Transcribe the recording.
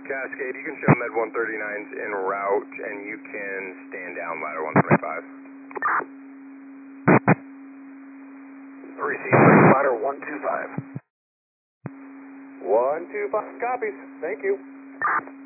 Cascade, you can show Med 139's en route, and you can stand down ladder 125. Receive ladder 125. 125 copies. Thank you.